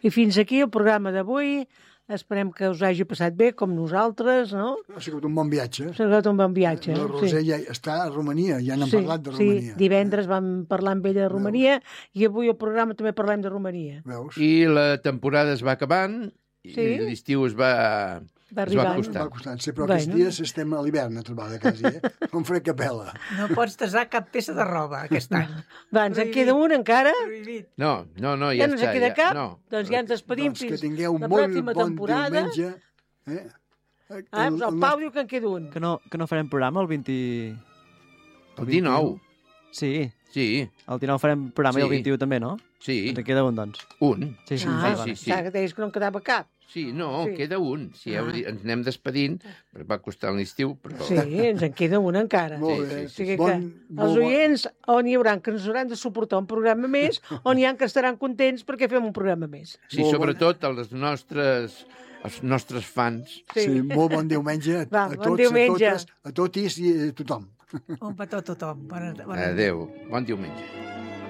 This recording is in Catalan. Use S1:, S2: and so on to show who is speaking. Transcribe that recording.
S1: I fins aquí el programa d'avui. Esperem que us hagi passat bé, com nosaltres, no?
S2: Ha sigut un bon viatge.
S1: Ha sigut un bon viatge.
S2: La Roser ja està a Romania, ja n'han parlat de Romania.
S1: Sí, divendres vam parlar amb ella de Romania i avui al programa també parlem de Romania.
S2: Veus?
S3: I la temporada es va acabant i l'estiu es va costant.
S2: Sí, però aquests dies estem a l'hivern a trobar de quasi, un fred que pela.
S4: No pots tasar cap peça de roba aquest any.
S1: Va, ens en queda un encara?
S3: No, ja
S1: ja no ens
S3: està.
S1: en queda cap?
S3: No.
S1: Doncs ja ens despedim fins
S2: que tingueu
S1: la
S2: molt
S1: pròxima
S2: bon
S1: temporada.
S2: diumenge.
S1: El Pau diu que en queda un.
S5: Que no farem programa el 20...
S3: El 19.
S5: Sí.
S3: Sí.
S5: El 19 farem programa i el 21 també, no?
S3: Sí.
S5: Ens en queda un, doncs.
S3: Un.
S5: Sí.
S1: Deies que no en quedava cap.
S3: Sí, queda un. Si ens anem despedint, va costar l'estiu, però...
S1: Sí, ens en queda un encara.
S2: Molt bé.
S1: O sigui que els oients on hi hauran que ens hauran de suportar un programa més, on hi ha que estaran contents perquè fem un programa més.
S3: Sí, sobretot els nostres fans.
S2: Sí, molt bon diumenge a tots, a totes i a tothom.
S4: Un petó a tothom.
S3: Adéu, bon diumenge.